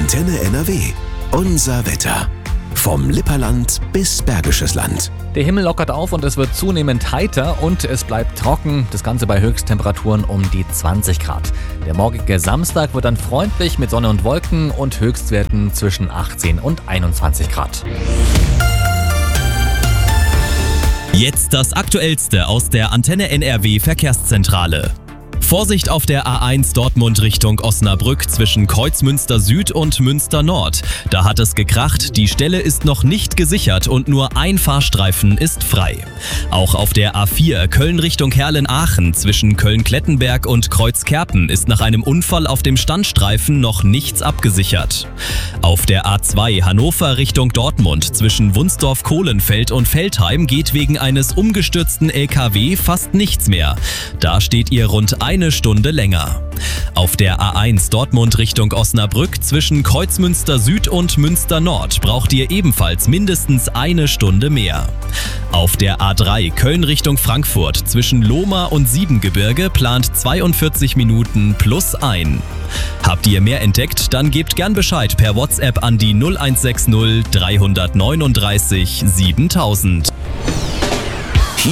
Antenne NRW. Unser Wetter. Vom Lipperland bis Bergisches Land. Der Himmel lockert auf und es wird zunehmend heiter und es bleibt trocken. Das Ganze bei Höchsttemperaturen um die 20 Grad. Der morgige Samstag wird dann freundlich mit Sonne und Wolken und Höchstwerten zwischen 18 und 21 Grad. Jetzt das Aktuellste aus der Antenne NRW Verkehrszentrale. Vorsicht auf der A1 Dortmund Richtung Osnabrück zwischen Kreuzmünster Süd und Münster Nord. Da hat es gekracht, die Stelle ist noch nicht gesichert und nur ein Fahrstreifen ist frei. Auch auf der A4 Köln Richtung Herlen-Aachen zwischen Köln-Klettenberg und Kreuzkerpen ist nach einem Unfall auf dem Standstreifen noch nichts abgesichert. Auf der A2 Hannover Richtung Dortmund zwischen Wunsdorf-Kohlenfeld und Veltheim geht wegen eines umgestürzten LKW fast nichts mehr. Da steht ihr rund eine Stunde länger. Auf der A1 Dortmund Richtung Osnabrück zwischen Kreuzmünster Süd und Münster Nord braucht ihr ebenfalls mindestens eine Stunde mehr. Auf der A3 Köln Richtung Frankfurt zwischen Lohmar und Siebengebirge plant 42 Minuten plus ein. Habt ihr mehr entdeckt? Dann gebt gern Bescheid per WhatsApp an die 0160 339 7000.